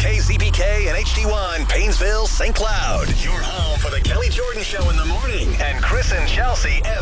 KZPK and HD1, Painesville, St. Cloud. Your home for the Kelly Jordan Show in the morning and Chris and Chelsea every